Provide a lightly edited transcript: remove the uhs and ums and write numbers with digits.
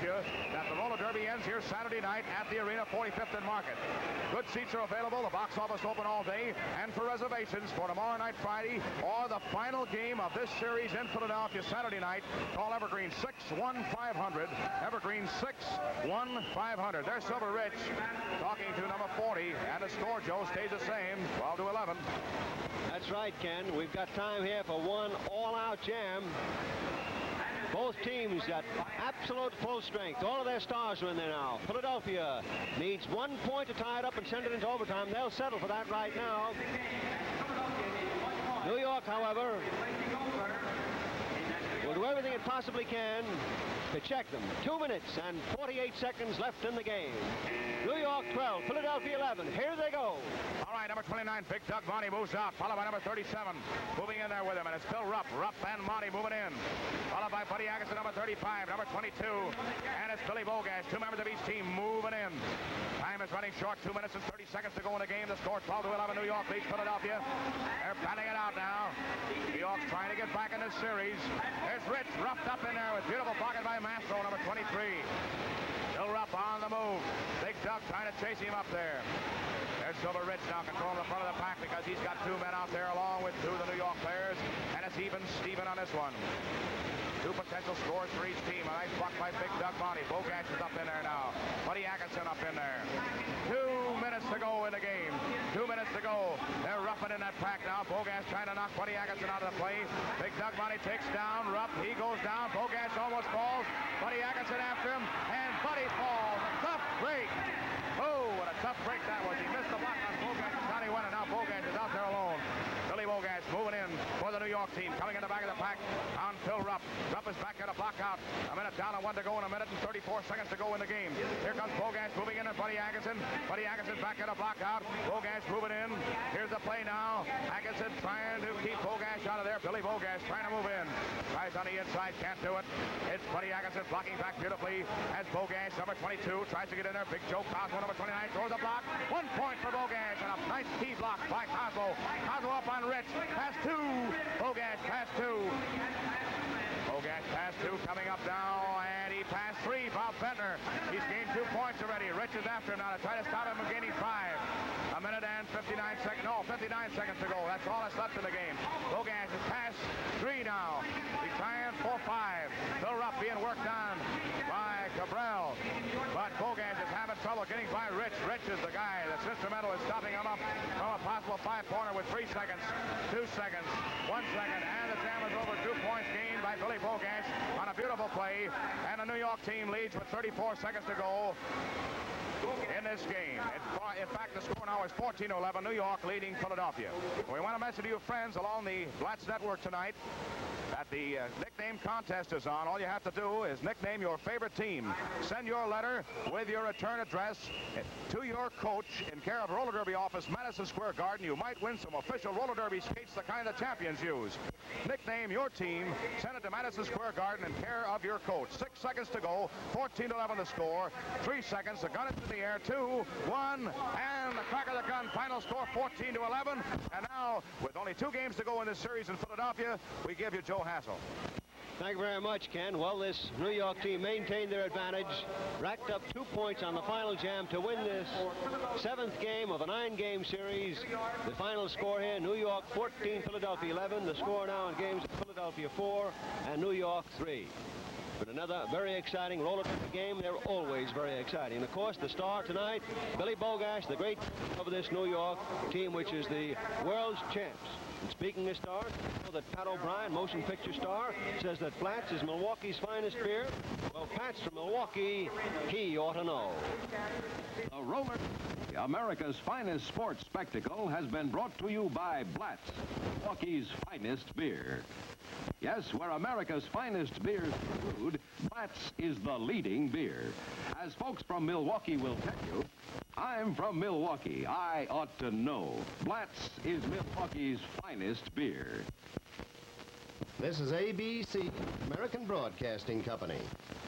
you that the roller derby ends here Saturday night at the Arena, 45th and Market. Good seats are available. The box office open all day. And for reservations for tomorrow night, Friday, or the final game of this series in Philadelphia Saturday night, call Evergreen 61500. Evergreen 61500. There's Silver Ridge talking to number 40, and the score, Joe, stays the same, 12-11. That's right, Ken. We've got time here for one all-out jam. Both teams got absolute full strength. All of their stars are in there now. Philadelphia needs 1 point to tie it up and send it into overtime. They'll settle for that right now. New York, however, will do everything it possibly can to check them. 2 minutes and 48 seconds left in the game. New York 12, Philadelphia 11. Here they go. All right, number 29, Big Doug Monty moves out, followed by number 37. Moving in there with him, and it's Bill Rupp. Rupp and Monty moving in. Followed by Buddy Agassiz, number 35, number 22. And it's Billy Bogash, 2 members of each team moving in. Time is running short, 2 minutes and 30 seconds to go in the game. The score 12-11, New York leads Philadelphia. They're batting it out now. New York's trying to get back in this series. There's Rich, roughed up in there with beautiful pocket by Mastro, number 23. Bill Rupp on the move. Big Doug trying to chase him up there. There's Silver Ridge now controlling the front of the pack because he's got 2 men out there along with 2 of the New York players. And it's even Steven on this one. 2 potential scores for each team. A nice block by Big Doug Monty. Bogash is up in there now. Buddy Atkinson up in there. 2 minutes to go in the game. 2 minutes to go. They're roughing in that pack now. Bogash trying to knock Buddy Atkinson out of the play. Big Doug Monty takes down Rupp. He goes down. Bogash almost falls. Buddy Atkinson after him. And Buddy falls. A tough break. Oh, what a tough break that was. He missed the block on Bogash. Johnny went, and now Bogash is out there alone. Billy Bogash moving in for the New York team. Coming in the back of the pack on Phil Rupp. Rupp is back at a block out. A minute down and 1 to go, and 1 minute and 34 seconds to go in the game. Here comes Bogash moving in and Buddy Atkinson. Buddy Atkinson back at a block out. Bogash moving in. Here's the play now. Atkinson trying to keep Bogash out of there. Billy Bogash trying to move in. Tries on the inside, can't do it. It's Buddy Atkinson blocking back beautifully as Bogash, number 22, tries to get in there. Big Joe Cosmo, number 29, throws a block. 1 point for Bogash, and a nice key block by Cosmo. Cosmo up on Rich. Pass 2. Bogash pass 2. Bogash pass 2 coming up now, and he passed 3. Bob Bentner. He's gained 2 points already. Rich is after him now to try to stop him from gaining 5. 1 minute and 59 seconds. No, 59 seconds to go. That's all that's left in the game. Bogash has passed 3 now. He's trying for 5. Phil Rupp being worked on by Cabral. But Bogash is having trouble getting by Rich. Rich is the guy that's instrumental in stopping him up from a possible 5-pointer with 3 seconds, 2 seconds, 1 second, and the jam is over. 2 points gained by Billy Bogash on a beautiful play, and the New York team leads with 34 seconds to go in this game. In fact, the score now is 14-11, New York leading Philadelphia. We want to mention to you friends along the Blatz Network tonight that the nickname contest is on. All you have to do is nickname your favorite team. Send your letter with your return address to your coach in care of Roller Derby office, Madison Square Garden. You might win some official Roller Derby skates, the kind the champions use. Nickname your team. Send it to Madison Square Garden in care of your coach. 6 seconds to go. 14-11 the score. 3 seconds. The gun is in the air. 2, 1, and the crack of the gun. Final score 14-11. And now, with only 2 games to go in this series in Philadelphia, we give you Joe Hassel. Thank you very much, Ken. Well, this New York team maintained their advantage, racked up 2 points on the final jam to win this 7th game of a 9-game series. The final score here, New York 14, Philadelphia 11. The score now in games, Philadelphia 4 and New York 3. But another very exciting roller game. They're always very exciting. And of course, the star tonight, Billy Bogash, the great of this New York team, which is the world's champs. And speaking of stars, you know that Pat O'Brien, motion picture star, says that Blatz is Milwaukee's finest beer. Well, Pat's from Milwaukee. He ought to know. The Roller, America's finest sports spectacle, has been brought to you by Blatz, Milwaukee's finest beer. Yes, where America's finest beer is brewed, Blatz is the leading beer. As folks from Milwaukee will tell you, I'm from Milwaukee. I ought to know. Blatz is Milwaukee's finest beer. This is ABC, American Broadcasting Company.